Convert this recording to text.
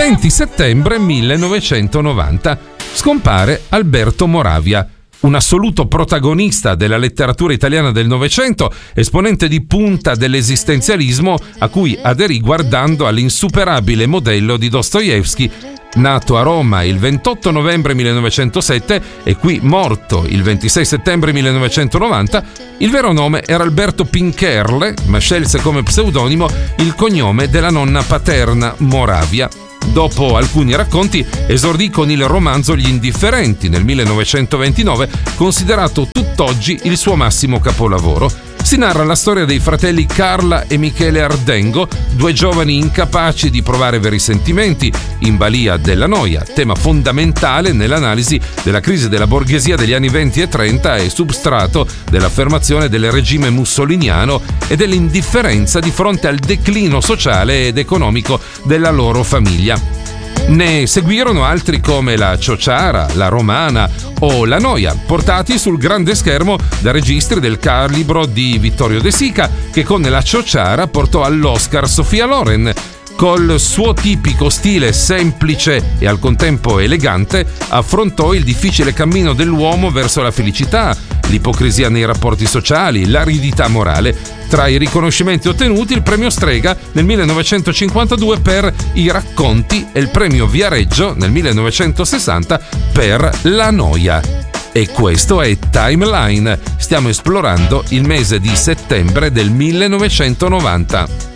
20 settembre 1990 scompare Alberto Moravia, un assoluto protagonista della letteratura italiana del Novecento, esponente di punta dell'esistenzialismo a cui aderì guardando all'insuperabile modello di Dostoevskij, nato a Roma il 28 novembre 1907 e qui morto il 26 settembre 1990. Il vero nome era Alberto Pincherle, ma scelse come pseudonimo il cognome della nonna paterna, Moravia. Dopo alcuni racconti esordì con il romanzo Gli Indifferenti nel 1929, considerato tutt'oggi il suo massimo capolavoro. Si narra la storia dei fratelli Carla e Michele Ardengo, due giovani incapaci di provare veri sentimenti, in balia della noia, tema fondamentale nell'analisi della crisi della borghesia degli anni 20 e 30 e substrato dell'affermazione del regime mussoliniano e dell'indifferenza di fronte al declino sociale ed economico della loro famiglia. Ne seguirono altri come La Ciociara, La Romana o La Noia, portati sul grande schermo da registri del calibro di Vittorio De Sica, che con La Ciociara portò all'Oscar Sofia Loren. Col suo tipico stile semplice e al contempo elegante affrontò il difficile cammino dell'uomo verso la felicità, l'ipocrisia nei rapporti sociali, l'aridità morale. Tra i riconoscimenti ottenuti il premio Strega nel 1952 per I racconti e il premio Viareggio nel 1960 per La Noia. E questo è Timeline. Stiamo esplorando il mese di settembre del 1990.